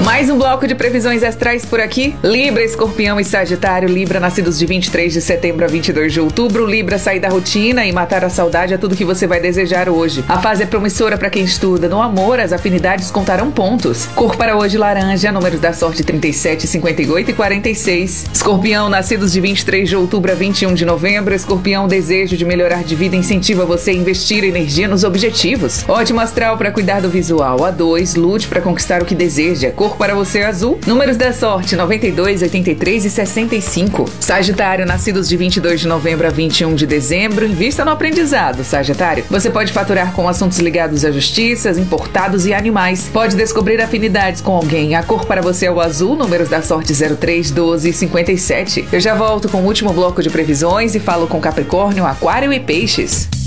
Mais um bloco de previsões astrais por aqui. Libra, Escorpião e Sagitário. Libra, nascidos de 23 de setembro a 22 de outubro. Libra, sair da rotina e matar a saudade é tudo que você vai desejar hoje. A fase é promissora para quem estuda. No amor, as afinidades contarão pontos. Cor para hoje, laranja. Números da sorte, 37, 58 e 46. Escorpião, nascidos de 23 de outubro a 21 de novembro. Escorpião, desejo de melhorar de vida incentiva você a investir energia nos objetivos. Ótimo astral para cuidar do visual. A2, lute para conquistar o que deseja. Cor para você, azul. Números da sorte, 92, 83 e 65. Sagitário, nascidos de 22 de novembro a 21 de dezembro. Invista no aprendizado, Sagitário. Você pode faturar com assuntos ligados à justiça, importados e animais. Pode descobrir afinidades com alguém. A cor para você é o azul. Números da sorte, 03, 12 e 57. Eu já volto com o último bloco de previsões e falo com Capricórnio, Aquário e Peixes.